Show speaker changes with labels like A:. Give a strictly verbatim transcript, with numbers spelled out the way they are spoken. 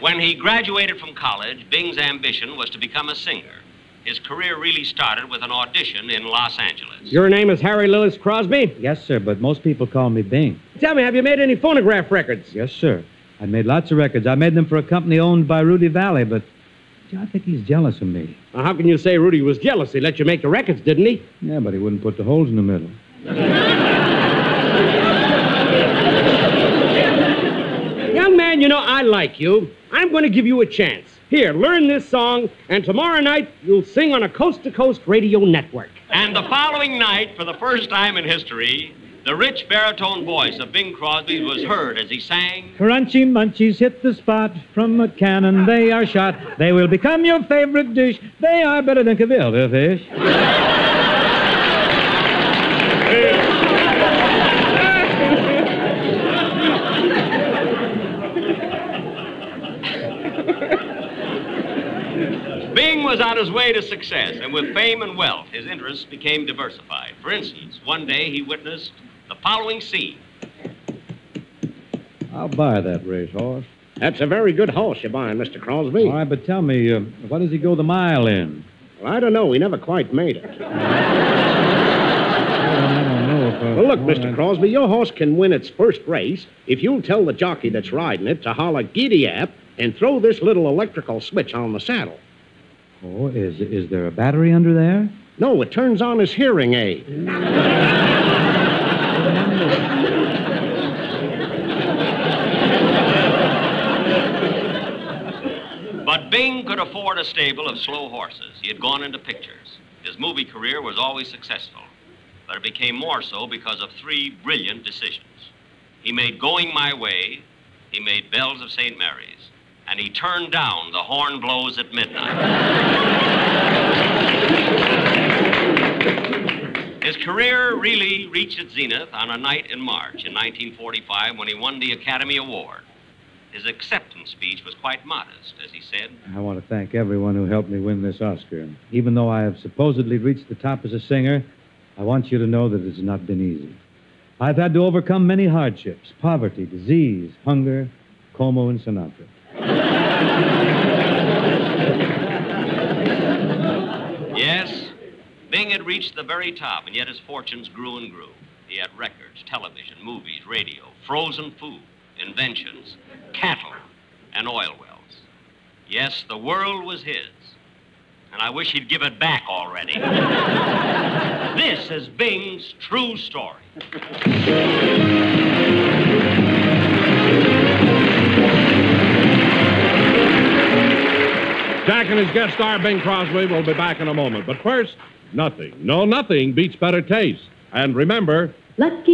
A: When he graduated from college, Bing's ambition was to become a singer. His career really started with an audition in Los Angeles.
B: Your name is Harry Lewis Crosby?
C: Yes, sir, but most people call me Bing.
B: Tell me, have you made any phonograph records?
C: Yes, sir. I made lots of records. I made them for a company owned by Rudy Valley, but gee, I think he's jealous of me.
B: Now, how can you say Rudy was jealous? He let you make the records, didn't he?
C: Yeah, but he wouldn't put the holes in the middle.
B: Young man, you know, I like you. I'm going to give you a chance. Here, learn this song, and tomorrow night you'll sing on a coast-to-coast radio network.
A: And the following night, for the first time in history, the rich baritone voice of Bing Crosby was heard as he sang...
C: Crunchy munchies hit the spot. From a cannon they are shot. They will become your favorite dish. They are better than Cavilda fish.
A: Bing was on his way to success, and with fame and wealth, his interests became diversified. For instance, one day he witnessed the following scene.
C: I'll buy that racehorse.
B: That's a very good horse you're buying, Mister Crosby.
C: All right, but tell me, uh, what does he go the mile in?
B: Well, I don't know. He never quite made it.
C: I don't know if, uh,
B: Well, look,
C: all
B: Mister
C: right.
B: Crosby, your horse can win its first race if you'll tell the jockey that's riding it to holler giddy-ap and throw this little electrical switch on the saddle.
C: Oh, is, is there a battery under there?
B: No, it turns on his hearing aid.
A: But Bing could afford a stable of slow horses. He had gone into pictures. His movie career was always successful, but it became more so because of three brilliant decisions. He made Going My Way, he made Bells of Saint Mary's, and he turned down The Horn Blows at Midnight. His career really reached its zenith on a night in March in nineteen forty-five when he won the Academy Award. His acceptance speech was quite modest, as he said,
C: I want to thank everyone who helped me win this Oscar. Even though I have supposedly reached the top as a singer, I want you to know that it's not been easy. I've had to overcome many hardships, poverty, disease, hunger, Como and Sinatra.
A: yes, Bing had reached the very top, and yet his fortunes grew and grew. He had records, television, movies, radio, frozen food, inventions, cattle, and oil wells. Yes, the world was his, and I wish he'd give it back already. This is Bing's true story.
D: Jack and his guest star, Bing Crosby, will be back in a moment. But first, nothing, no nothing beats better taste. And remember...
E: Lucky